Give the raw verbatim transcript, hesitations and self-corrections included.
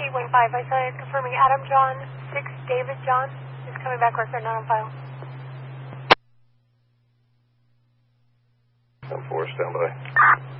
eight one five. I said confirming Adam John, six David John is coming back record, not on file. ten four, stand by.